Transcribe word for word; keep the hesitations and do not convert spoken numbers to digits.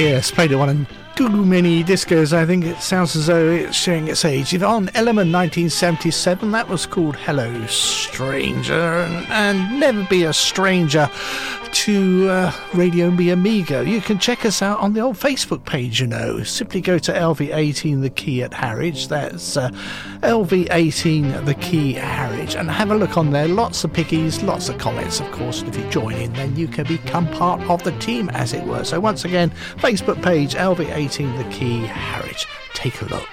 Yes, played it one in Google Mini Discos. I think it sounds as though it's showing its age. On Element nineteen seventy-seven, that was called Hello Stranger, and, and never be a stranger to uh, Radio Me Amigo. You can check us out on the old Facebook page, you know. Simply go to L V eighteen The Key at Harwich. That's uh, L V eighteen The Key Harwich, and have a look on there. Lots of pickies, lots of comments, of course, and if you join in, then you can become part of the team, as it were. So once again, Facebook page L V eighteen The Key Harwich. Take a look.